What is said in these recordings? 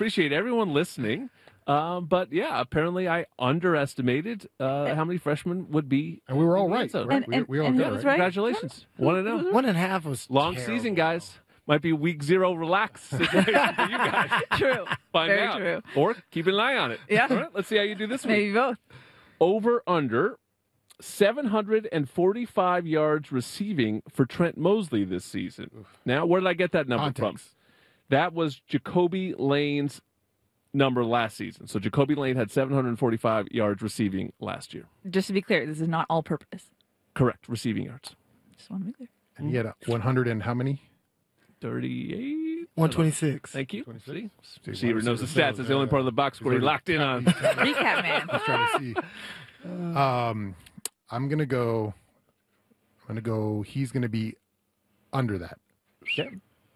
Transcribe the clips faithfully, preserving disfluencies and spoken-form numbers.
appreciate everyone listening. Um, but, yeah, apparently I underestimated uh, how many freshmen would be. And we were all right. So. right? And, we, and, we all and got who it was right. right? Congratulations. One and oh. One and a half was Long terrible. season, guys. Might be week zero relax situation for you guys. True. Find Very out. true. Or keep an eye on it. Yeah. All right, let's see how you do this week. Maybe both. Over under seven hundred forty-five yards receiving for Trent Mosley this season. Now, where did I get that number Context. from? That was Jacoby Lane's number last season. So Jacoby Lane had seven hundred forty-five yards receiving last year. Just to be clear, this is not all purpose. Correct, receiving yards. Just want to be clear. And he had a one hundred and how many? thirty-eight. one twenty-six. Thank you. twenty-six. See? See, Receiver what knows the is it? stats. That's the only part of the box score he already- locked in on. Recap, man. I was trying to see. Um, I'm gonna go. I'm gonna go. He's gonna be under that. Yeah.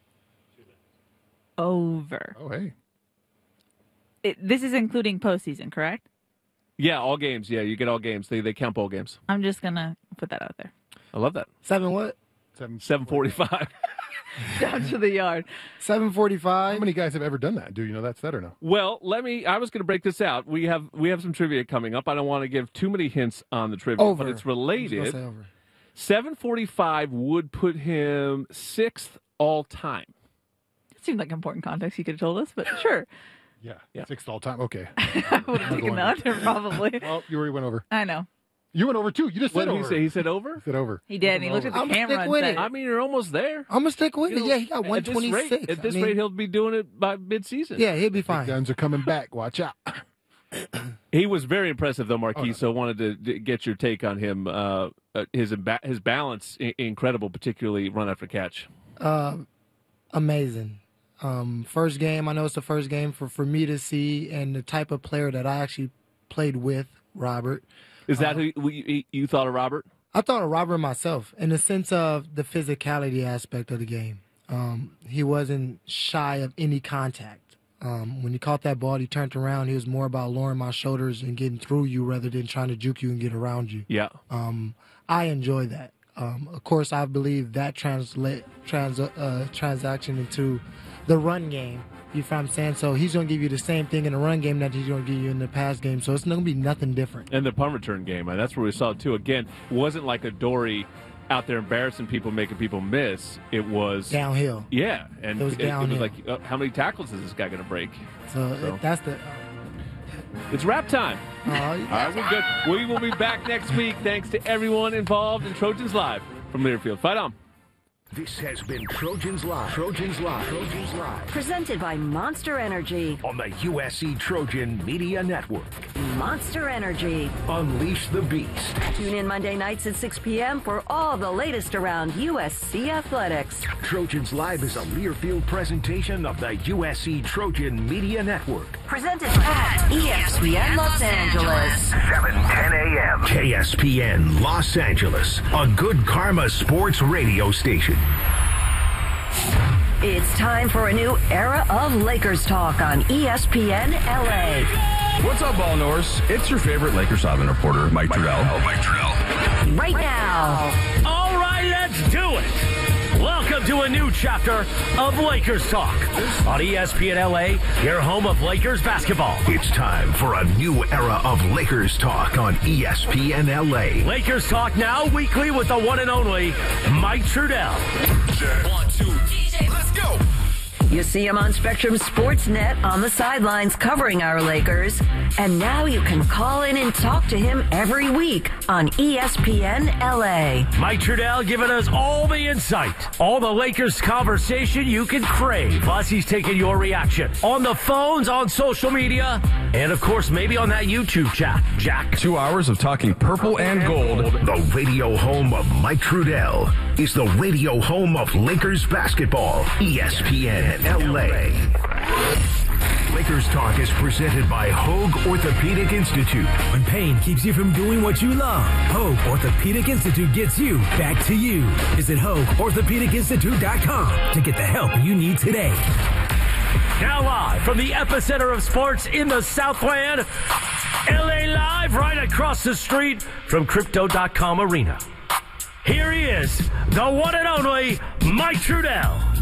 Over. Oh, hey. It, this is including postseason, correct? Yeah, all games. Yeah, you get all games. They they count bowl games. I'm just going to put that out there. I love that. Seven what? Seven. seven forty-five. Down to the yard. Seven How forty-five. many guys have ever done that? Do you know that stat or no? Well, let me. I was going to break this out. We have we have some trivia coming up. I don't want to give too many hints on the trivia, Over. but it's I was gonna related. say over. seven forty-five would put him sixth all time. It seemed like important context you could have told us, but sure. Yeah. Yeah. Sixth all time. Okay. I would have taken going the under, probably. Well, you already went over. I know. You went over too. You just What said did he over. say? He said over. He said over. He did, and he looked at the I'm camera stick and with said, it. I mean, you're almost there. I'm gonna stick with You it. know, Yeah, he got at one this twenty-six. rate, at this I mean, rate, he'll be doing it by mid-season. yeah, he'll be Big fine. guns are coming back. Watch out. He was very impressive, though, Marquis. Oh, no. So wanted to d- get your take on him. Uh, uh, his imba- his balance I- incredible, particularly run after catch. Uh, amazing. Um, first game, I know it's the first game for, for me to see, and the type of player that I actually played with, Robert. Is Uh-huh. that who you, you thought of, Robert? I thought of Robert myself in the sense of the physicality aspect of the game. Um, he wasn't shy of any contact. Um, when he caught that ball, he turned around. He was more about lowering my shoulders and getting through you rather than trying to juke you and get around you. Yeah. Um, I enjoy that. Um, of course, I believe that translate trans uh, transaction into the run game. You know what I'm saying? So he's going to give you the same thing in the run game that he's going to give you in the pass game. So it's not going to be nothing different. And the punt return game, and that's where we saw it too. Again, it wasn't like a Dory out there embarrassing people, making people miss. It was Downhill. Yeah, and It was it, it was downhill. like, uh, how many tackles is this guy going to break? So, So. It, that's the. It's wrap time. Uh, All right, we're good. We will be back next week. Thanks to everyone involved in Trojans Live from Learfield. Fight on. This has been Trojans Live. Trojans Live. Trojans Live. Presented by Monster Energy. On the U S C Trojan Media Network. Monster Energy. Unleash the beast. Tune in Monday nights at six p.m. for all the latest around U S C athletics. Trojans Live is a Learfield presentation of the U S C Trojan Media Network. Presented by E S P N Los Angeles. seven ten a.m. K S P N Los Angeles. A good karma sports radio station. It's time for a new era of Lakers talk on E S P N L A. What's up, Ball Norse? It's your favorite Lakers Southern reporter, Mike Trudell. Mike Trudell. Right now. All right, let's do it. Welcome to a new chapter of Lakers Talk on E S P N L A, your home of Lakers basketball. It's time for a new era of Lakers talk on E S P N L A. Lakers Talk now weekly with the one and only Mike Trudell. One, two, D J, let's go. You see him on Spectrum Sportsnet on the sidelines covering our Lakers. And now you can call in and talk to him every week on E S P N L A. Mike Trudell giving us all the insight, all the Lakers conversation you can crave. Plus, he's taking your reaction on the phones, on social media, and of course, maybe on that YouTube chat. Jack. Two hours of talking purple and gold. The radio home of Mike Trudell is the radio home of Lakers basketball. E S P N L A. Lakers Talk is presented by Hoag Orthopedic Institute. When pain keeps you from doing what you love, Hoag Orthopedic Institute gets you back to you. Visit Hoag Orthopedic Institute dot com to get the help you need today. Now live from the epicenter of sports in the Southland, L A Live right across the street from Crypto dot com Arena. Here he is, the one and only Mike Trudell.